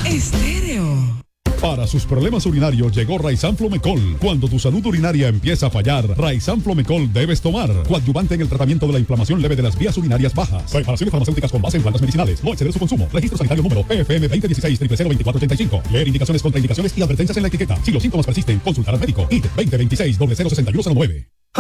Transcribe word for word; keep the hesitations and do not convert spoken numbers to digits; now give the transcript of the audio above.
Estéreo. Para sus problemas urinarios llegó Raizan Flomecol. Cuando tu salud urinaria empieza a fallar, Raizan Flomecol debes tomar. Coadyuvante en el tratamiento de la inflamación leve de las vías urinarias bajas. Preparaciones farmacéuticas con base en plantas medicinales. No exceder su consumo. Registro sanitario número P F M veinte dieciséis cero cero veinticuatro ochenta y cinco. Leer indicaciones, contraindicaciones y advertencias en la etiqueta. Si los síntomas persisten, consultar al médico. I T veinte veintiséis cero cero sesenta y uno cero nueve.